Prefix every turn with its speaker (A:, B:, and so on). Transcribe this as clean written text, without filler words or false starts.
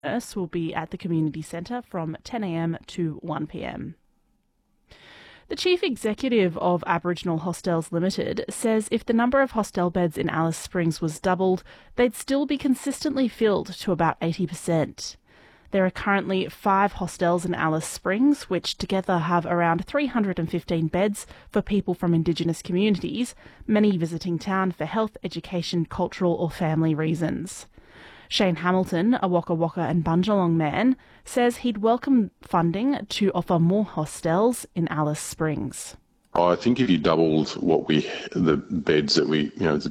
A: nurse will be at the community centre from 10 a.m. to 1 p.m. The Chief Executive of Aboriginal Hostels Limited says if the number of hostel beds in Alice Springs was doubled, they'd still be consistently filled to about 80%. There are currently 5 hostels in Alice Springs, which together have around 315 beds for people from Indigenous communities, many visiting town for health, education, cultural or family reasons. Shane Hamilton, a Waka Waka and Bundjalung man, says he'd welcome funding to offer more hostels in Alice Springs.
B: I think if you doubled the beds that it's